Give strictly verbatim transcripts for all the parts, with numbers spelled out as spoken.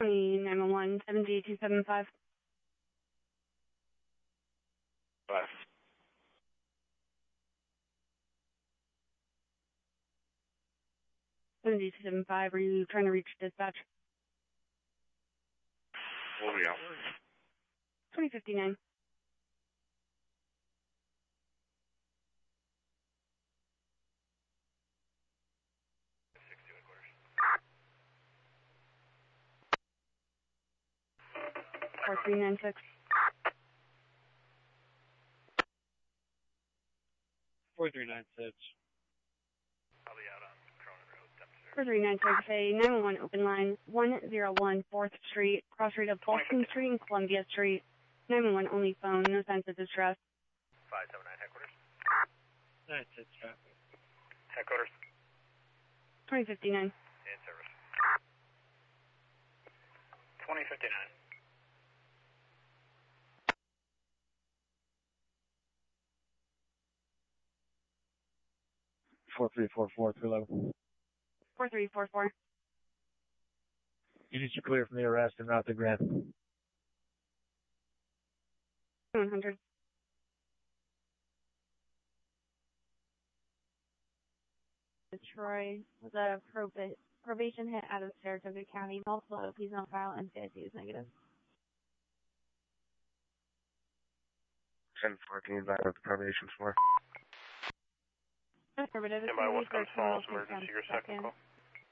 nine one one, seven zero two seven five. Five. seven zero two seven five, are you trying to reach dispatch? What are we out? twenty fifty-nine. four three nine six. four three nine six. I'll be out on Cronin Road, Dempster. four three nine six, a nine one one open line, one oh one fourth Street, cross street of Folsom Street and Columbia Street. nine one one only phone, no signs of distress. five seven nine headquarters. nine six traffic. Headquarters. twenty fifty-nine. In service. twenty fifty-nine. four three four four, three eleven. four three four four. Units are clear from the arrest and route to Grant. one hundred. Troy was a proba- probation hit out of Saratoga County. Multiple O Ps on file and C I C is negative. ten four, can you advise what the probation for? Affirmative. Stand by Wisconsin Falls, emergency, your second call.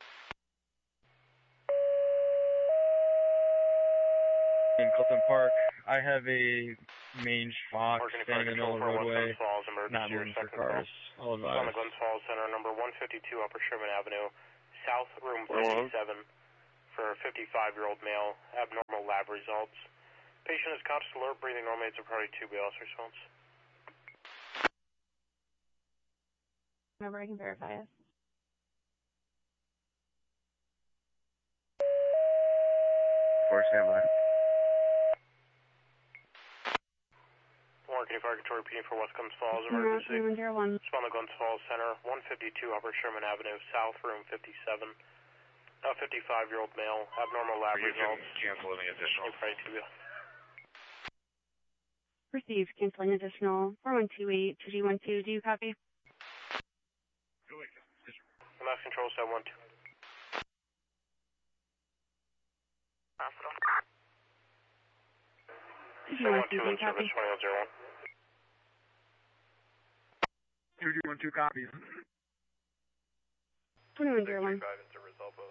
In Colton Park, I have a mange fox standing in the middle of the roadway, Falls, not moving for cars. I'll It's on the advise. Glens Falls Center, number one fifty-two Upper Sherman Avenue, South Room fifty-seven, for a fifty-five-year-old male, abnormal lab results. Patient is conscious, alert, breathing normally, it's a priority two B L S response. Remember, I can verify it. Four standby. Warren County Fire Control repeating for West Glens Falls emergency. one zero one. It's on the Glens Falls Center, one fifty-two Upper Sherman Avenue, South Room fifty-seven. A fifty-five-year-old male, abnormal lab results. Cancel any additional. two B L. Received, canceling additional. four one two eight, two G one two, do you copy? Mass control seven one two. Hospital. two G one two, do you in copy? service twenty-one oh one. two G one two copies. twenty-one oh one. in service Alpha.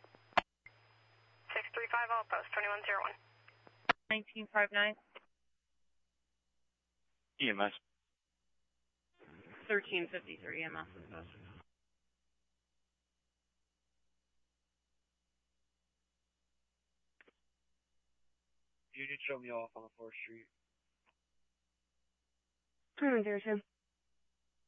six three five Alpha, twenty-one oh one. nineteen fifty-nine. E M S. thirteen fifty-three E M S is best. Unit show me off on the fourth Street. twenty-one oh two.